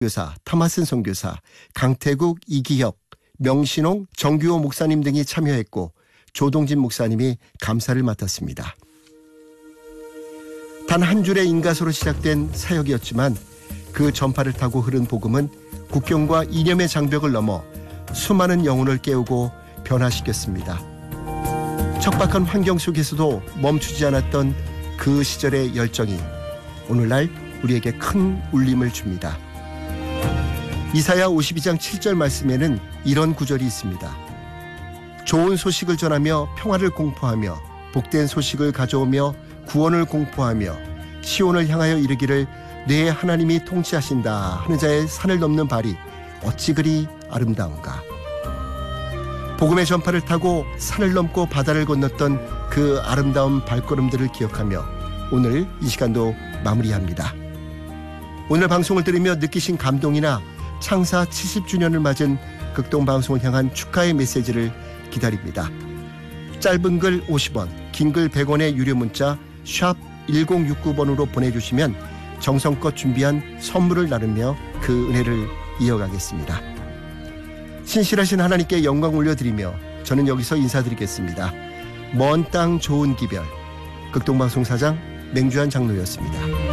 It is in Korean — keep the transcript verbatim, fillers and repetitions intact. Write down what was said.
교사, 타마슨 선교사, 강태국, 이기혁, 명신홍, 정규호 목사님 등이 참여했고 조동진 목사님이 감사를 맡았습니다. 단 한 줄의 인가소로 시작된 사역이었지만 그 전파를 타고 흐른 복음은 국경과 이념의 장벽을 넘어 수많은 영혼을 깨우고 변화시켰습니다. 척박한 환경 속에서도 멈추지 않았던 그 시절의 열정이 오늘날 우리에게 큰 울림을 줍니다. 이사야 오십이 장 칠 절 말씀에는 이런 구절이 있습니다. 좋은 소식을 전하며 평화를 공포하며 복된 소식을 가져오며 구원을 공포하며 시온을 향하여 이르기를 내 하나님이 통치하신다 하는 자의 산을 넘는 발이 어찌 그리 아름다운가. 복음의 전파를 타고 산을 넘고 바다를 건넜던 그 아름다운 발걸음들을 기억하며 오늘 이 시간도 마무리합니다. 오늘 방송을 들으며 느끼신 감동이나 창사 칠십 주년을 맞은 극동방송을 향한 축하의 메시지를 기다립니다. 짧은 글 오십 원, 긴 글 백 원의 유료 문자 샵 일공육구 번으로 보내주시면 정성껏 준비한 선물을 나누며 그 은혜를 이어가겠습니다. 신실하신 하나님께 영광 올려드리며 저는 여기서 인사드리겠습니다. 먼 땅 좋은 기별, 극동방송 사장 맹주한 장로였습니다.